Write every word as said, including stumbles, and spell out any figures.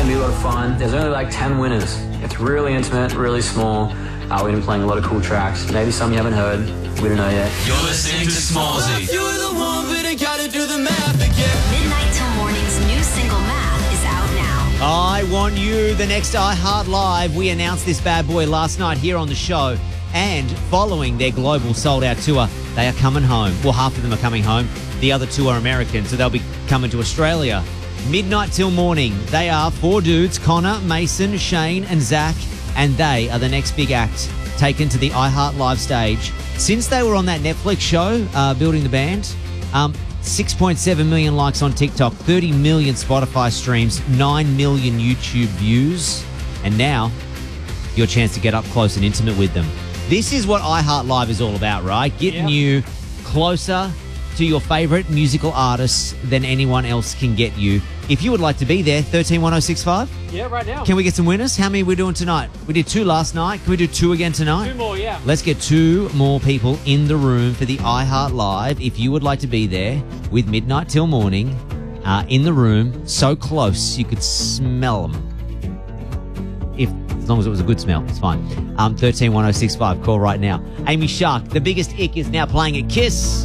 going to be a lot of fun. There's only like ten winners. It's really intimate, really small. Uh, we're going to be playing a lot of cool tracks. Maybe some you haven't heard. We don't know yet. You're listening to Smallzy. You're the one, but I gotta do the math again. Midnight Till Morning's new single Math is out now. I Want You, the next iHeart Live. We announced this bad boy last night here on the show. And following their global sold-out tour, they are coming home. Well, half of them are coming home. The other two are American, so they'll be coming to Australia. Midnight Till Morning. They are four dudes, Connor, Mason, Shane, and Zach. And they are the next big act taken to the iHeart Live stage. Since they were on that Netflix show, uh, Building the Band, um, six point seven million likes on TikTok, thirty million Spotify streams, nine million YouTube views. And now, your chance to get up close and intimate with them. This is what iHeart Live is all about, right? Getting yep. you closer to your favourite musical artists than anyone else can get you. If you would like to be there, thirteen one oh six five. Yeah, right now. Can we get some winners? How many are we doing tonight? We did two last night. Can we do two again tonight? Two more, yeah. Let's get two more people in the room for the iHeart Live. If you would like to be there with Midnight Till Morning uh, in the room, so close you could smell them. If As long as it was a good smell, it's fine. Um, thirteen one oh six five, call right now. Amy Shark, The Biggest Ick, is now playing at Kiss.